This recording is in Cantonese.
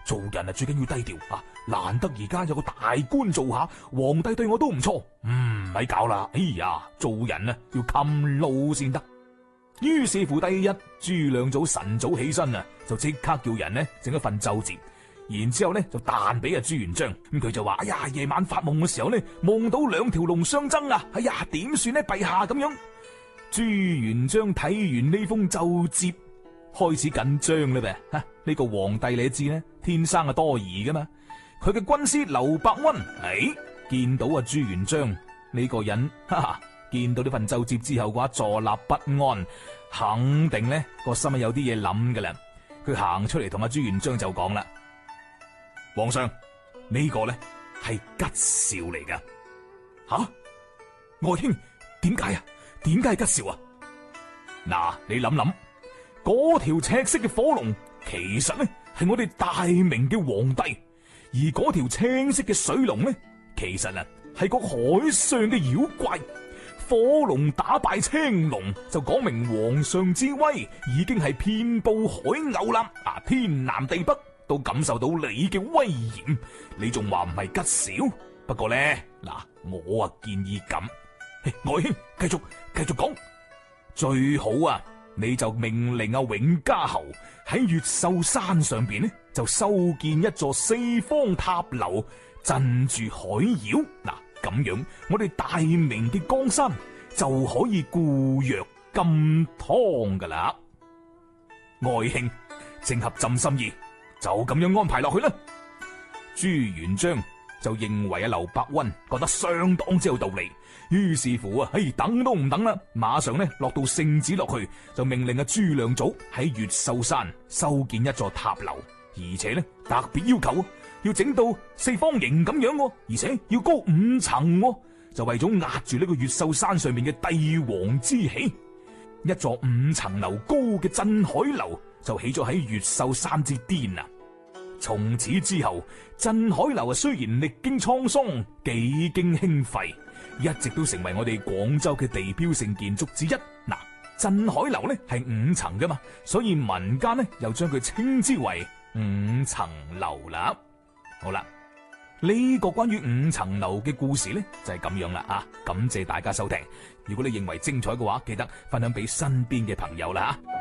做人啊最緊要低調啊！難得而家有個大官做下，皇帝對我都唔錯。咪搞啦！哎呀，做人啊要冚路先得。於是乎，第一朱亮祖晨早起身啊，就即刻叫人呢整一份奏摺，然之後呢就彈俾阿朱元璋。咁佢就話：哎呀，夜晚發夢嘅時候呢，夢到兩條龍相爭啊！哎呀，點算呢？陛下咁樣。朱元璋睇完呢封奏摺，開始緊張啦噃。呢個皇帝你都知呢，天生係多疑噶嘛。佢嘅軍師劉伯溫，見到阿朱元璋呢個人，見到呢份奏摺之後嘅話，坐立不安，肯定呢個心有啲嘢諗噶啦。佢行出嚟同阿朱元璋就講啦：皇上，呢個呢係吉兆嚟噶。吓，外卿點解啊？點解係吉兆啊？嗱，你諗諗，嗰條赤色嘅火龍，其實呢係我哋大明嘅皇帝，而嗰條青色嘅水龍呢，其實啊係個海上嘅妖怪。火龍打敗青龍，就講明皇上之威已經係遍布海牛啦。天南地北都感受到你嘅威嚴，你仲話唔係吉兆？不過呢，嗱，我建議咁，外卿繼續講，最好啊，你就命令永嘉侯喺越秀山上邊呢，就修建一座四方塔樓，鎮住海妖。嗱，咁樣我哋大明嘅江山就可以固若金湯噶啦。外卿正合朕心意，就咁樣安排落去啦。朱元璋就認為劉伯溫覺得相當之有道理，於是乎啊，等都唔等啦，馬上呢落到聖旨落去，就命令朱亮祖喺越秀山修建一座塔樓，而且呢特別要求要整到四方形咁樣，而且要高5層，就為咗壓住呢個越秀山上面嘅帝王之氣。一座5層樓高嘅鎮海樓就起咗喺越秀山之巔啊！從此之後，鎮海樓雖然歷經滄桑，幾經興廢，一直都成為我哋廣州嘅地標性建築之一。嗱，鎮海樓呢係5層噶嘛，所以民間呢又將佢稱之為5層樓啦。好啦，呢個關於5層樓嘅故事呢就係咁樣啦。感謝大家收聽。如果你認為精彩嘅話，記得分享俾身邊嘅朋友啦。